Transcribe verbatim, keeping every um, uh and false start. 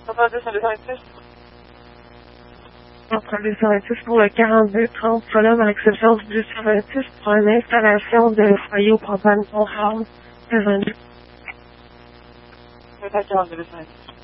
soixante-dix, un deux cent vingt-six. Entre deux cent vingt-six pour le quarante-deux trente, Solom à l'exception du deux cent vingt-six pour une installation de foyer au propane Montréal. deux cent vingt-deux. deux cent quarante-deux, deux cent vingt-six.